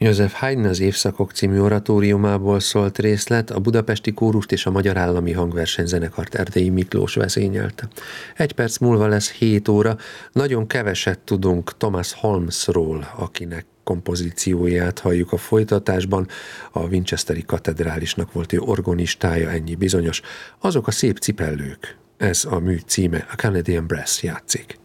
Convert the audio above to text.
József Haydn az Évszakok című oratóriumából szólt részlet, a Budapesti Kórust és a Magyar Állami Hangversenyzenekart Erdélyi Miklós vezényelte. 1 perc múlva lesz 7 óra, nagyon keveset tudunk Thomas Holmesról, akinek kompozícióját halljuk a folytatásban, a Winchesteri katedrálisnak volt ő organistája, ennyi bizonyos. Azok a szép cipellők, ez a mű címe, a Canadian Brass játszik.